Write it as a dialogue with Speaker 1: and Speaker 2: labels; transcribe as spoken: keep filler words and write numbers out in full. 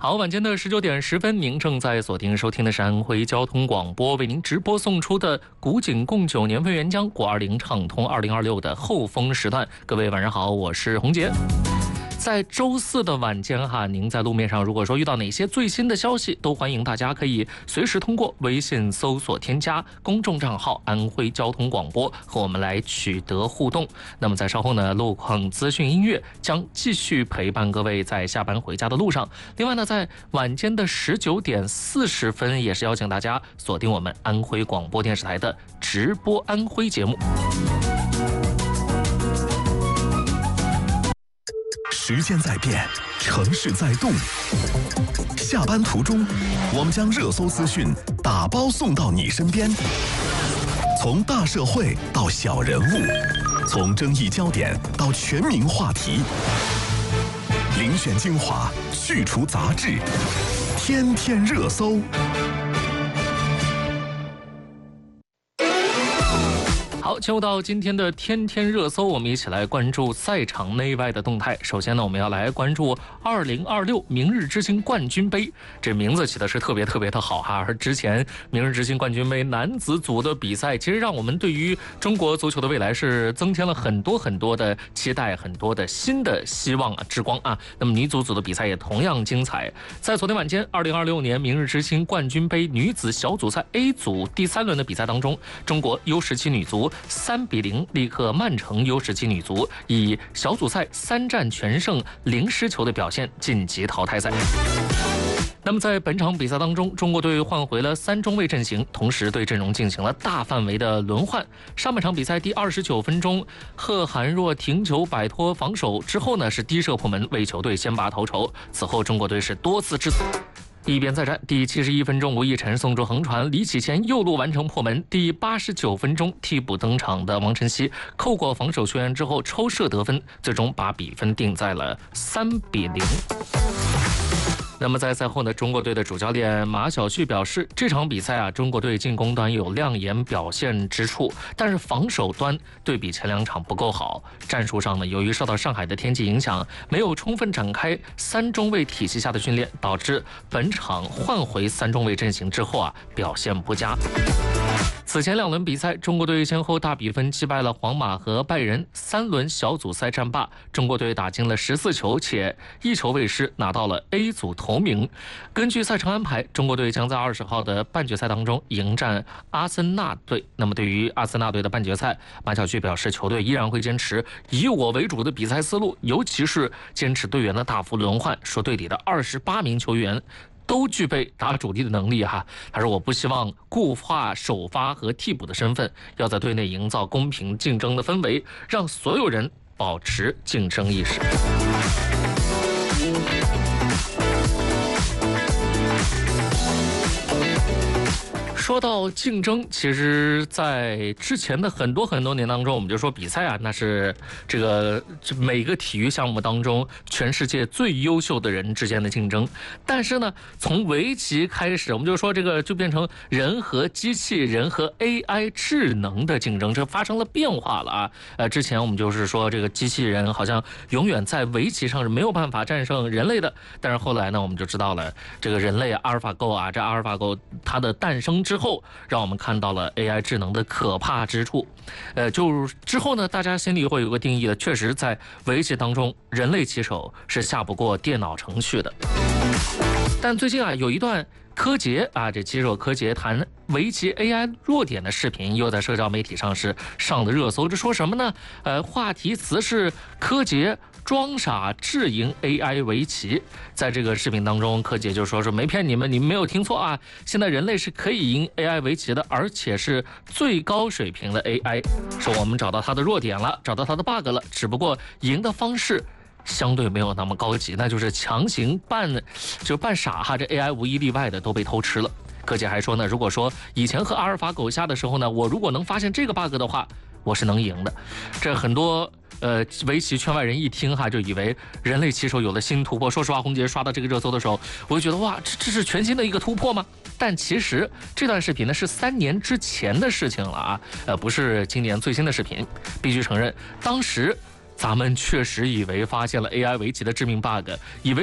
Speaker 1: 好，晚间的十九点十分，您正在锁定收听的是安徽交通广播为您直播送出的古井贡酒年份原浆国二零畅通二零二六的后风时段。各位晚上好，我是洪杰。在周四的晚间哈，您在路面上如果说遇到哪些最新的消息，都欢迎大家可以随时通过微信搜索添加公众账号安徽交通广播和我们来取得互动。那么在稍后呢，路况资讯音乐将继续陪伴各位在下班回家的路上。另外呢，在晚间的十九点四十分，也是邀请大家锁定我们安徽广播电视台的直播安徽节目。
Speaker 2: 时间在变，城市在动。下班途中，我们将热搜资讯打包送到你身边。从大社会到小人物，从争议焦点到全民话题，遴选精华，去除杂质，天天热搜。
Speaker 1: 好，进入到今天的天天热搜，我们一起来关注赛场内外的动态。首先呢，我们要来关注二零二六明日之星冠军杯，这名字起的是特别特别的好哈。而之前明日之星冠军杯男子组的比赛，其实让我们对于中国足球的未来是增添了很多很多的期待，很多的新的希望啊之光啊。那么女足组的比赛也同样精彩。在昨天晚间，二零二六年明日之星冠军杯女子小组赛 A 组第三轮的比赛当中，中国 U 十七女足三比零力克曼城 U 十七女足，以小组赛三战全胜零失球的表现晋级淘汰赛。那么在本场比赛当中，中国队换回了三中卫阵型，同时对阵容进行了大范围的轮换。上半场比赛第二十九分钟，贺涵若停球摆脱防守之后呢，是低射破门为球队先拔头筹。此后中国队是多次制一边再战，第七十一分钟，吴亦辰送出横传，李启前右路完成破门。第八十九分钟，替补登场的王晨曦扣过防守球员之后抽射得分，最终把比分定在了三比零。那么在赛后呢，中国队的主教练马晓旭表示，这场比赛啊，中国队进攻端有亮眼表现之处，但是防守端对比前两场不够好。战术上呢，由于受到上海的天气影响，没有充分展开三中卫体系下的训练，导致本场换回三中卫阵型之后啊，表现不佳。此前两轮比赛，中国队先后大比分击败了皇马和拜仁，三轮小组赛战罢，中国队打进了十四球，且一球未失，拿到了 A 组头名。根据赛程安排，中国队将在二十号的半决赛当中迎战阿森纳队。那么对于阿森纳队的半决赛，马晓旭表示，球队依然会坚持以我为主的比赛思路，尤其是坚持队员的大幅轮换，说队里的二十八名球员都具备打主力的能力哈。他说，我不希望固化首发和替补的身份，要在队内营造公平竞争的氛围，让所有人保持竞争意识。说到竞争，其实在之前的很多很多年当中，我们就说比赛啊，那是这个每个体育项目当中全世界最优秀的人之间的竞争。但是呢，从围棋开始，我们就说这个就变成人和机器人和 A I 智能的竞争，这发生了变化了啊。呃，之前我们就是说这个机器人好像永远在围棋上是没有办法战胜人类的，但是后来呢，我们就知道了这个人类阿尔法狗啊，这阿尔法狗它的诞生之后，让我们看到了 A I 智能的可怕之处。呃，就是之后呢，大家心里会有个定义的，确实在围棋当中，人类棋手是下不过电脑程序的。但最近啊，有一段柯洁啊，这棋手柯洁谈围棋 A I 弱点的视频，又在社交媒体上是上了热搜。这说什么呢？呃，话题词是柯洁装傻智赢 A I 围棋。在这个视频当中，柯洁就说说没骗你们，你们没有听错啊！现在人类是可以赢 A I 围棋的，而且是最高水平的 A I。说我们找到它的弱点了，找到它的 bug 了，只不过赢的方式相对没有那么高级，那就是强行扮就扮傻哈，这 A I 无一例外的都被偷吃了。柯洁还说呢，如果说以前和阿尔法狗下的时候呢，我如果能发现这个 bug 的话，我是能赢的。这很多呃围棋圈外人一听哈，就以为人类棋手有了新突破。说实话，洪杰刷到这个热搜的时候，我就觉得哇，这这是全新的一个突破吗？但其实这段视频呢是三年之前的事情了啊，呃，不是今年最新的视频。必须承认，当时咱们确实以为发现了 A I 围棋的致命 bug， 以为